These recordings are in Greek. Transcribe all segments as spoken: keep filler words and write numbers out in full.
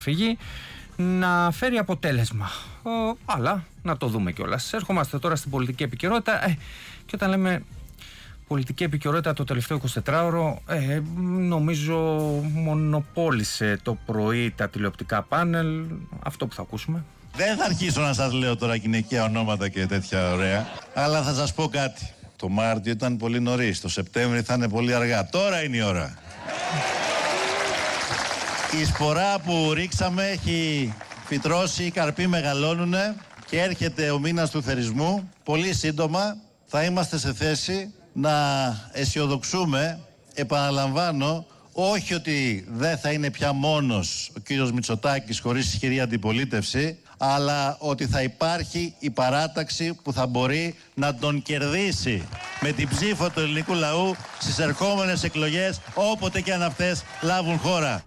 φυγή να φέρει αποτέλεσμα. Ο, αλλά να το δούμε κιόλας. Έρχομαστε τώρα στην πολιτική επικαιρότητα ε, και όταν λέμε πολιτική επικαιρότητα το τελευταίο εικοσιτετράωρο ε, νομίζω μονοπόλησε το πρωί τα τηλεοπτικά πάνελ αυτό που θα ακούσουμε. Δεν θα αρχίσω να σας λέω τώρα γυναικεία ονόματα και τέτοια ωραία, αλλά θα σας πω κάτι. Το Μάρτιο ήταν πολύ νωρίς, το Σεπτέμβριο θα είναι πολύ αργά. Τώρα είναι η ώρα. Η σπορά που ρίξαμε έχει φυτρώσει, οι καρποί μεγαλώνουνε και έρχεται ο μήνας του θερισμού. Πολύ σύντομα θα είμαστε σε θέση να αισιοδοξούμε, επαναλαμβάνω, όχι ότι δεν θα είναι πια μόνος ο κύριος Μητσοτάκης χωρίς ισχυρή αντιπολίτευση, αλλά ότι θα υπάρχει η παράταξη που θα μπορεί να τον κερδίσει με την ψήφο του ελληνικού λαού στις ερχόμενες εκλογές, όποτε και αν αυτές λάβουν χώρα.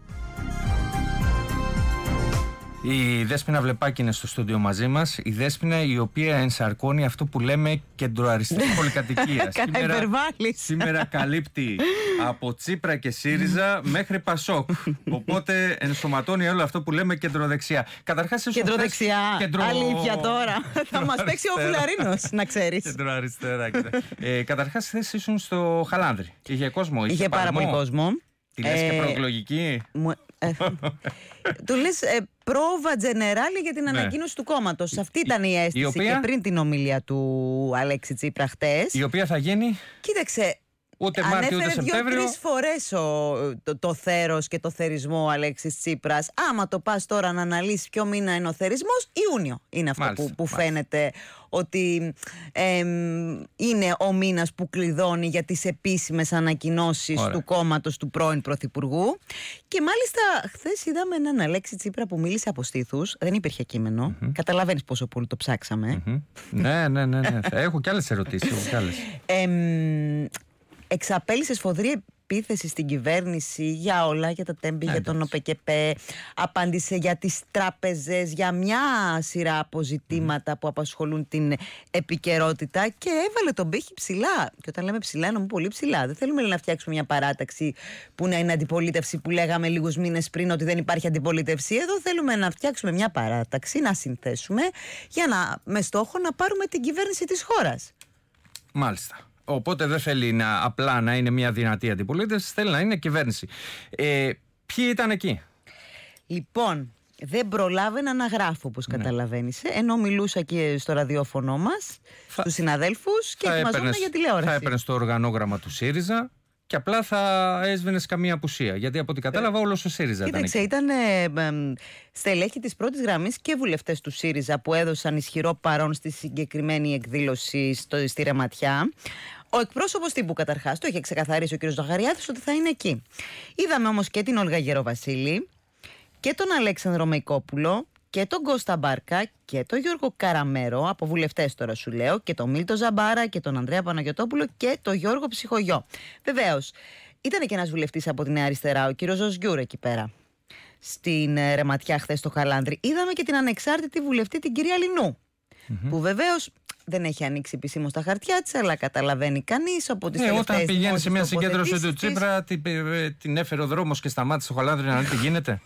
Η Δέσποινα Βλεπάκη είναι στο στούντιο μαζί μας. Η Δέσποινα η οποία ενσαρκώνει αυτό που λέμε κεντροαριστερή πολυκατοικία. σήμερα, σήμερα καλύπτει από Τσίπρα και ΣΥΡΙΖΑ μέχρι Πασόκ. Οπότε ενσωματώνει όλο αυτό που λέμε κεντροδεξιά. Καταρχάς, κεντροδεξιά. Κεντρο... Αλήθεια τώρα. Θα μας παίξει ο Φουλαρίνος, να ξέρεις. Κεντροαριστερά. ε, Καταρχάς, χθες ήσουν στο Χαλάνδρη. Είχε κόσμο. Είχε πάρα πολύ κόσμο. Τη λες ε, και προεκλογική. Μου, ε, του λες ε, πρόβα τζενεράλη για την ναι. ανακοίνωση του κόμματος. Αυτή ήταν η αίσθηση η οποία... και πριν την ομιλία του Αλέξη Τσίπρα χτες. Η οποία θα γίνει. Κοίταξε. Ούτε Μάρτιο ούτε Σεπτέμβριο. Ανέφερε δύο-τρεις φορές ο, το, το θέρος και το θερισμό ο Αλέξης Τσίπρας. Άμα το πας τώρα να αναλύσεις ποιο μήνα είναι ο θερισμός, Ιούνιο είναι αυτό μάλιστα, που, που φαίνεται ότι ε, είναι ο μήνας που κλειδώνει για τις επίσημες ανακοινώσεις Ωραία. του κόμματος του πρώην Πρωθυπουργού. Και μάλιστα χθες είδαμε έναν Αλέξη Τσίπρα που μίλησε από στήθους. Δεν υπήρχε κείμενο. Mm-hmm. Καταλαβαίνεις πόσο πολύ το ψάξαμε. Mm-hmm. ναι, ναι, ναι, ναι. Έχω κι άλλες ερωτήσεις. Έχω κι άλλες. Ε, εξαπέλυσε σφοδρή επίθεση στην κυβέρνηση για όλα, για τα τέμπη, για τον ΟΠΕΚΕΠΕ, απάντησε για τις τράπεζες, για μια σειρά αποζητήματα mm. που απασχολούν την επικαιρότητα και έβαλε τον πύχη ψηλά. Και όταν λέμε ψηλά, εννοούμε πολύ ψηλά. Δεν θέλουμε να φτιάξουμε μια παράταξη που να είναι αντιπολίτευση, που λέγαμε λίγους μήνες πριν ότι δεν υπάρχει αντιπολίτευση. Εδώ θέλουμε να φτιάξουμε μια παράταξη, να συνθέσουμε για να, με στόχο να πάρουμε την κυβέρνηση της χώρας. Μάλιστα. Οπότε δεν θέλει να, απλά να είναι μια δυνατή αντιπολίτευση, θέλει να είναι κυβέρνηση. Ε, ποιοι ήταν εκεί? Λοιπόν, δεν προλάβαινα να γράφω, όπως ναι. καταλαβαίνεις, ενώ μιλούσα και στο ραδιόφωνο μας, θα, στους συναδέλφους και ετοιμαζόμουν για τηλεόραση. Θα έπαιρνες το οργανόγραμμα του ΣΥΡΙΖΑ και απλά θα έσβηνες καμία απουσία. Γιατί από ό,τι κατάλαβα, όλος ο ΣΥΡΙΖΑ ήταν εκεί. Κοίταξε, ήταν ε, ε, στελέχη της πρώτης γραμμής και βουλευτές του ΣΥΡΙΖΑ που έδωσαν ισχυρό παρόν στη συγκεκριμένη εκδήλωση στο, στη Ρεματιά. Ο εκπρόσωπος τύπου καταρχάς το είχε ξεκαθαρίσει ο κ. Ζαχαριάδης ότι θα είναι εκεί. Είδαμε όμως και την Όλγα Γεροβασίλη και τον Αλέξανδρο Μεϊκόπουλο και τον Κώστα Μπάρκα και τον Γιώργο Καραμέρο, από βουλευτές τώρα σου λέω, και τον Μίλτο Ζαμπάρα και τον Ανδρέα Παναγιωτόπουλο και τον Γιώργο Ψυχογιό. Βεβαίως, ήταν και ένας βουλευτής από τη Νέα Αριστερά, ο κύριος Ζοζγιούρ εκεί πέρα, στην Ρεματιά χθες στο Χαλάνδρη. Είδαμε και την ανεξάρτητη βουλευτή, την κυρία Λινού, mm-hmm. που βεβαίως δεν έχει ανοίξει επισήμως τα χαρτιά της, αλλά καταλαβαίνει κανείς από τις ε, τελευταίες όταν πηγαίνει σε μια συγκέντρωση του Τσίπρα, την, την έφερε ο δρόμος και σταμάτησε στο Χαλάνδρη να δει τι γίνεται.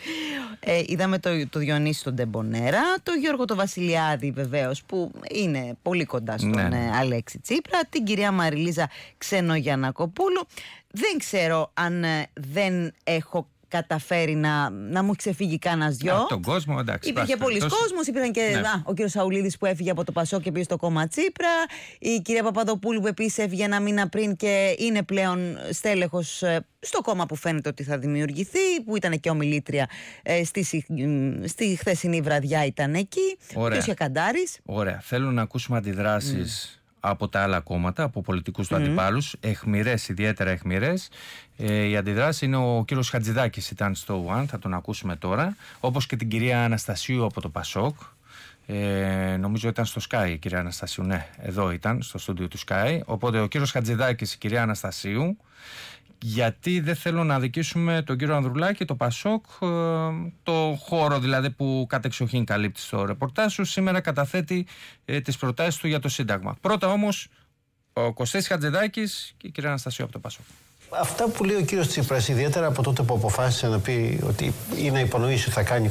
Ε, είδαμε το, το Διονύση τον Ντεμπονέρα, το Γιώργο το Βασιλιάδη βεβαίως που είναι πολύ κοντά στον ναι, ναι. Αλέξη Τσίπρα, την κυρία Μαριλίζα Ξενογιαννακοπούλου. Δεν ξέρω αν ε, δεν έχω καταφέρει να, να μου ξεφύγει κανένας δυο. Από τον κόσμο, εντάξει. Υπήρχε πολλοί κόσμος, υπήρχαν και ναι. α, ο κύριος Σαουλίδης που έφυγε από το Πασόκ και πήγε στο κόμμα Τσίπρα, η κυρία Παπαδοπούλου που επίσης έφυγε ένα μήνα πριν και είναι πλέον στέλεχος στο κόμμα που φαίνεται ότι θα δημιουργηθεί, που ήταν και ομιλήτρια ε, στη, στη χθεσινή βραδιά ήταν εκεί. Ωραία. Και ο Καντάρης. Ωραία. Θέλω να ακούσουμε αντιδράσεις mm. από τα άλλα κόμματα, από πολιτικούς του mm. αντιπάλους, εχμηρές, ιδιαίτερα εχμηρές. Ε, η αντιδράση είναι ο κύριος Χατζηδάκης, ήταν στο One, θα τον ακούσουμε τώρα, όπως και την κυρία Αναστασίου από το Πασόκ. Ε, νομίζω ήταν στο Sky η κυρία Αναστασίου, ναι, εδώ ήταν, στο στούντιο του Sky. Οπότε ο κύριος Χατζηδάκης, η κυρία Αναστασίου, γιατί δεν θέλω να αδικήσουμε τον κύριο Ανδρουλάκη, το Πασόκ, το χώρο δηλαδή που κατεξοχήν καλύπτει στο ρεπορτάζ σου, σήμερα καταθέτει ε, τις προτάσεις του για το Σύνταγμα. Πρώτα όμως ο Κωστής Χατζηδάκης και η κυρία Αναστασίου από το Πασόκ. Αυτά που λέει ο κύριος Τσίπρας, ιδιαίτερα από τότε που αποφάσισε να πει ότι ή να υπονοήσει ότι θα κάνει